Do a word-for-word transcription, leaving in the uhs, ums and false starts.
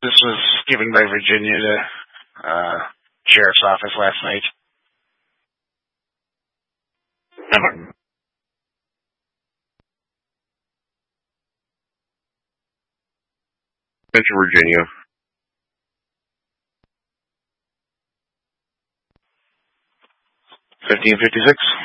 This was given by Virginia to uh, sheriff's office last night. Central Virginia. Fifteen fifty six.